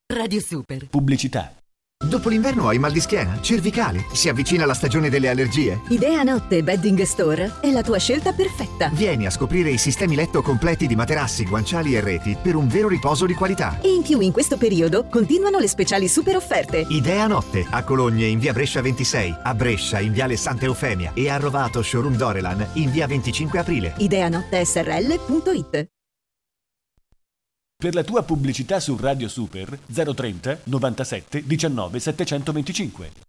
Radio Super. Pubblicità. Dopo l'inverno hai mal di schiena? Cervicale? Si avvicina la stagione delle allergie? Idea Notte Bedding Store è la tua scelta perfetta. Vieni a scoprire i sistemi letto completi di materassi, guanciali e reti per un vero riposo di qualità. E in più in questo periodo continuano le speciali super offerte. Idea Notte a Cologno in via Brescia 26, a Brescia in viale Santa Eufemia e a Rovato showroom Dorelan in via 25 aprile. Ideanottesrl.it. Per la tua pubblicità su Radio Super 030 97 19 725.